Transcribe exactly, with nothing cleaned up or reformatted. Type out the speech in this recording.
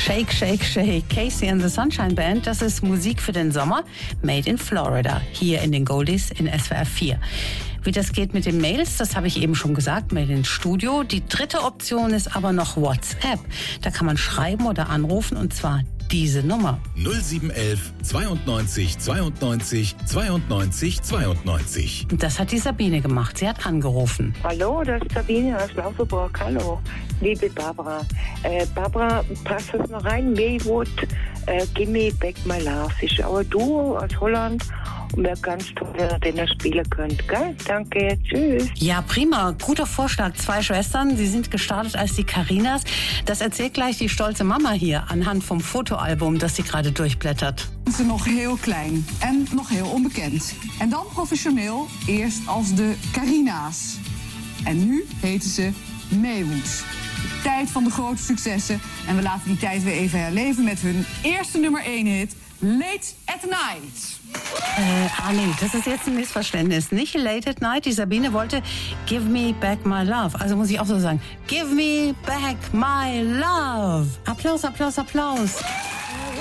Shake, Shake, Shake. Casey and the Sunshine Band, das ist Musik für den Sommer, made in Florida, hier in den Goldies in S W R vier. Wie das geht mit den Mails, das habe ich eben schon gesagt, Mail ins Studio. Die dritte Option ist aber noch WhatsApp. Da kann man schreiben oder anrufen, und zwar diese Nummer. null sieben eins eins zweiundneunzig zweiundneunzig zweiundneunzig zweiundneunzig. Und das hat die Sabine gemacht. Sie hat angerufen. Hallo, das ist Sabine aus Laufenburg. Hallo, liebe Barbara. Äh, Barbara, passt das noch rein? Maywood, äh, Gimme Back My Love. Ist auch ein Duo aus Holland. Und wäre ganz toll, wenn ihr den noch spielen könnt. Gell? Danke, tschüss. Ja, prima. Guter Vorschlag. Zwei Schwestern, sie sind gestartet als die Carinas. Das erzählt gleich die stolze Mama hier anhand vom Fotoalbum, das sie gerade durchblättert. Ze nog heel klein en nog heel onbekend. En dan professioneel, eerst als de Carina's. En nu heten ze Maywood. Tijd van de grote successen. En we laten die tijd weer even herleven met hun eerste nummer één hit, Late at Night. Äh, ah nee, das ist jetzt ein Missverständnis. Nicht Late at Night. Die Sabine wollte Give Me Back My Love. Also muss ich auch so sagen. Give Me Back My Love. Applaus, Applaus, Applaus.